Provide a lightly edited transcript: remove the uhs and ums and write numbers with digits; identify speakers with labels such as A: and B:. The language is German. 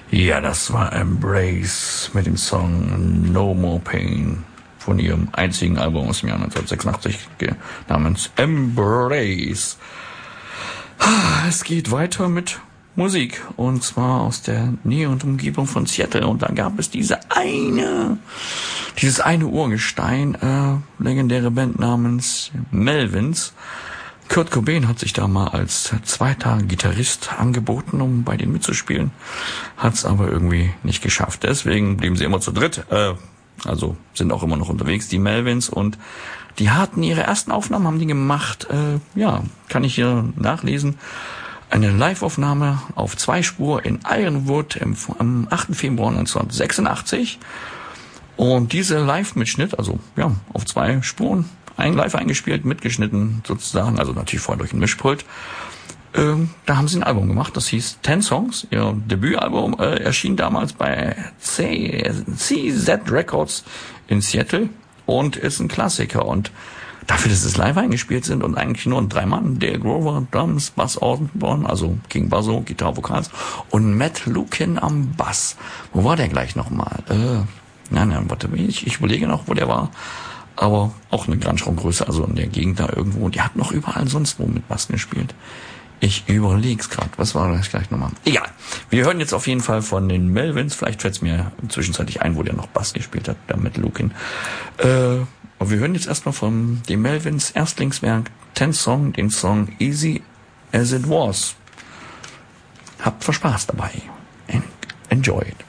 A: Ja, das war Embrace mit dem Song No More Pain von ihrem einzigen Album aus dem Jahr 1986 namens Embrace. Es geht weiter mit Musik und zwar aus der Nähe und Umgebung von Seattle und da gab es dieses eine Urgestein, legendäre Band namens Melvins. Kurt Cobain hat sich da mal als zweiter Gitarrist angeboten, um bei denen mitzuspielen, hat's aber irgendwie nicht geschafft. Deswegen blieben sie immer zu dritt, also sind auch immer noch unterwegs, die Melvins, und die hatten ihre ersten Aufnahmen, haben die gemacht, kann ich hier nachlesen, eine Live-Aufnahme auf 2 Spur in Ironwood am 8. Februar 1986 und diese Live-Mitschnitt, also auf 2 Spuren, live eingespielt, mitgeschnitten sozusagen, also natürlich vorher durch ein Mischpult. Da haben sie ein Album gemacht, das hieß 10 Songs. Ihr Debütalbum erschien damals bei CZ Records in Seattle und ist ein Klassiker. Und dafür, dass es live eingespielt sind und eigentlich nur 3 Mann, Dale Grover, Drums, Buzz Osborne, also King Buzzo, Gitarre, Vokals, und Matt Lukin am Bass. Wo war der gleich nochmal? Warte, ich überlege noch, wo der war. Aber auch eine Grunge-Größe, also in der Gegend da irgendwo. Und die hat noch überall sonst wo mit Bass gespielt. Ich überleg's gerade. Was war das gleich nochmal? Egal. Wir hören jetzt auf jeden Fall von den Melvins. Vielleicht fällt's mir zwischenzeitlich ein, wo der noch Bass gespielt hat, der mit Lukin. Aber wir hören jetzt erstmal von den Melvins Erstlingswerk 10 Song, den Song Easy as It Was. Habt viel Spaß dabei. Enjoy it.